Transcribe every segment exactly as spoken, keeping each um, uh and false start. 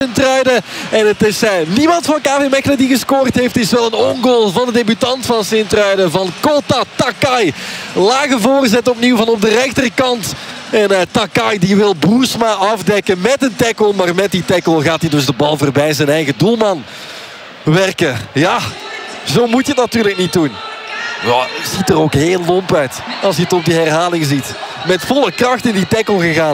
Sint-Truiden. En het is uh, niemand van K V Mechelen die gescoord heeft. Het is wel een ongoal van de debutant van Sint-Truiden. Van Kota Takai. Lage voorzet opnieuw van op de rechterkant. En uh, Takai die wil Broersma afdekken met een tackle. Maar met die tackle gaat hij dus de bal voorbij zijn eigen doelman werken. Ja, zo moet je het natuurlijk niet doen. Ja, ziet er ook heel lomp uit als je het op die herhaling ziet. Met volle kracht in die tackle gegaan.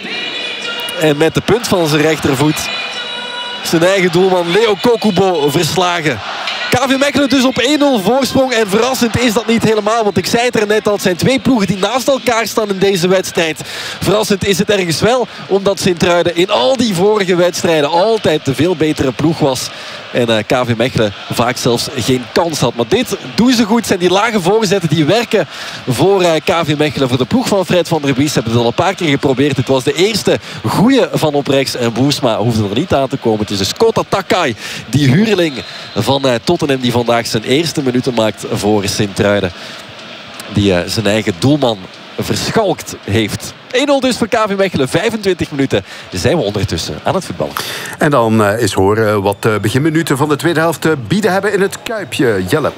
En met de punt van zijn rechtervoet zijn eigen doelman Leo Kokubo verslagen. K V Mechelen dus op één nul voorsprong. En verrassend is dat niet helemaal. Want ik zei het er net al. Het zijn twee ploegen die naast elkaar staan in deze wedstrijd. Verrassend is het ergens wel. Omdat Sint-Truiden in al die vorige wedstrijden altijd de veel betere ploeg was. En uh, K V Mechelen vaak zelfs geen kans had. Maar dit doen ze goed. Zijn die lage voorzetten die werken voor uh, K V Mechelen. Voor de ploeg van Fred van der Bies hebben ze al een paar keer geprobeerd. Het was de eerste goeie van op rechts. En Broersma hoefde er niet aan te komen. Het is dus Kota Takai, die huurling van uh, Tottenham, die vandaag zijn eerste minuten maakt voor Sint-Truiden. Die uh, zijn eigen doelman verschalkt heeft. één nul dus voor K V Mechelen. vijfentwintig minuten zijn we ondertussen aan het voetballen. En dan uh, eens horen wat uh, beginminuten van de tweede helft uh, bieden hebben in het Kuipje. Jelle.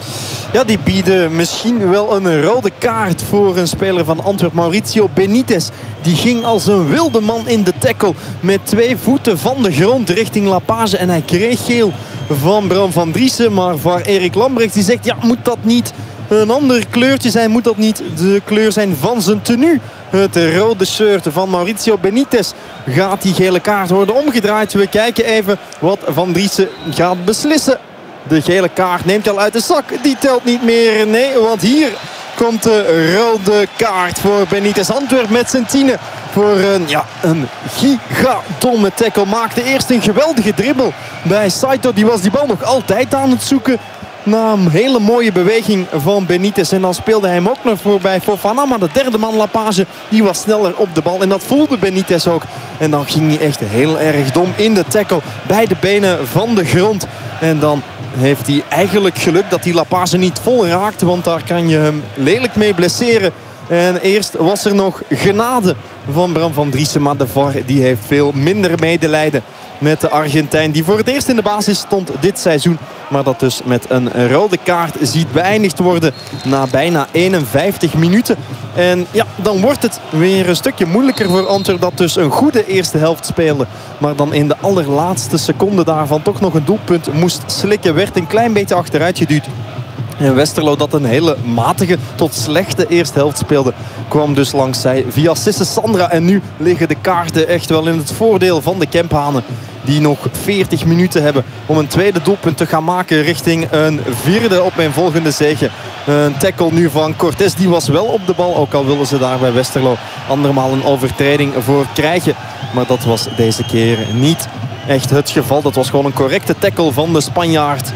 Ja, die bieden misschien wel een rode kaart voor een speler van Antwerp, Mauricio Benitez. Die ging als een wilde man in de tackle met twee voeten van de grond richting Lapage. En hij kreeg geel van Bram van Driessen. Maar voor Erik Lambrechts die zegt, ja, moet dat niet een ander kleurtje zijn? Moet dat niet de kleur zijn van zijn tenue? Het rode shirt van Mauricio Benitez. Gaat die gele kaart worden omgedraaid? We kijken even wat Van Driessen gaat beslissen. De gele kaart neemt hij al uit de zak. Die telt niet meer. Nee, want hier komt de rode kaart voor Benitez. Antwerp met zijn tienen. Voor een, ja, een gigadomme tackle. Maakte eerst een geweldige dribbel bij Saito. Die was die bal nog altijd aan het zoeken. Na een hele mooie beweging van Benitez. En dan speelde hij hem ook nog voorbij Fofana. Maar de derde man, Lapage, die was sneller op de bal. En dat voelde Benitez ook. En dan ging hij echt heel erg dom in de tackle. Bij de benen van de grond. En dan heeft hij eigenlijk geluk dat die Lapage niet vol raakt. Want daar kan je hem lelijk mee blesseren. En eerst was er nog genade van Bram van Driessen. Maar de V A R die heeft veel minder medelijden met de Argentijn. Die voor het eerst in de basis stond dit seizoen. Maar dat dus met een rode kaart ziet beëindigd worden na bijna eenenvijftig minuten. En ja, dan wordt het weer een stukje moeilijker voor Antwerp. Dat dus een goede eerste helft speelde. Maar dan in de allerlaatste seconde daarvan toch nog een doelpunt moest slikken. Werd een klein beetje achteruit geduwd. En Westerlo, dat een hele matige tot slechte eerste helft speelde, kwam dus langs zij via Sisse Sandra. En nu liggen de kaarten echt wel in het voordeel van de Kemphanen. Die nog veertig minuten hebben om een tweede doelpunt te gaan maken richting een vierde op mijn volgende zege. Een tackle nu van Cortés. Die was wel op de bal, ook al willen ze daar bij Westerlo andermaal een overtreding voor krijgen. Maar dat was deze keer niet echt het geval. Dat was gewoon een correcte tackle van de Spanjaard.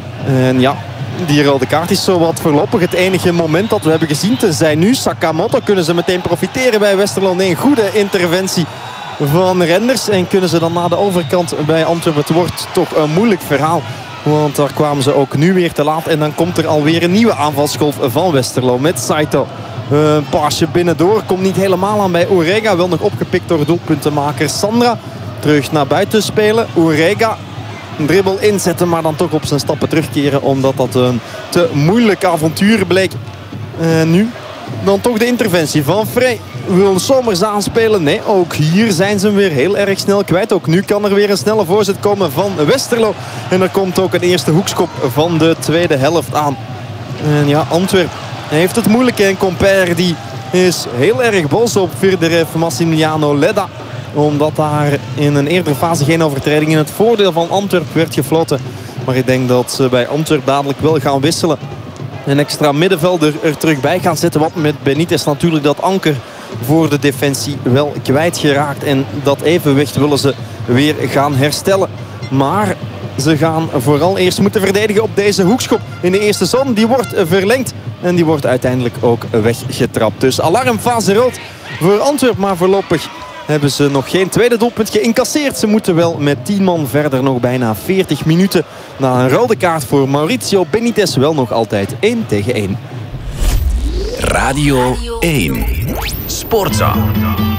En ja, die rode kaart is zo wat voorlopig het enige moment dat we hebben gezien. Tenzij nu Sakamoto, kunnen ze meteen profiteren bij Westerlo. Nee, een goede interventie van Renders. En kunnen ze dan naar de overkant bij Antwerpen. Het wordt toch een moeilijk verhaal. Want daar kwamen ze ook nu weer te laat. En dan komt er alweer een nieuwe aanvalsgolf van Westerlo met Saito. Een paasje binnendoor. Komt niet helemaal aan bij Orega. Wel nog opgepikt door doelpuntenmaker Sandra. Terug naar buiten spelen. Orega. Een dribbel inzetten, maar dan toch op zijn stappen terugkeren. Omdat dat een te moeilijk avontuur bleek. En nu dan toch de interventie van Frey. Wil Somers aanspelen? Nee, ook hier zijn ze hem weer heel erg snel kwijt. Ook nu kan er weer een snelle voorzet komen van Westerlo. En er komt ook een eerste hoekschop van de tweede helft aan. En ja, Antwerp heeft het moeilijk. En Compère die is heel erg boos op Firderev Massimiliano Ledda. Omdat daar in een eerdere fase geen overtreding in het voordeel van Antwerp werd gefloten. Maar ik denk dat ze bij Antwerp dadelijk wel gaan wisselen. Een extra middenvelder er terug bij gaan zetten. Want met Benitez natuurlijk dat anker voor de defensie wel kwijtgeraakt. En dat evenwicht willen ze weer gaan herstellen. Maar ze gaan vooral eerst moeten verdedigen op deze hoekschop. In de eerste zone, die wordt verlengd. En die wordt uiteindelijk ook weggetrapt. Dus alarmfase rood voor Antwerp, maar voorlopig hebben ze nog geen tweede doelpunt geïncasseerd. Ze moeten wel met tien man verder, nog bijna veertig minuten. Na een rode kaart voor Mauricio Benitez wel nog altijd één tegen één. Radio één. Sportza.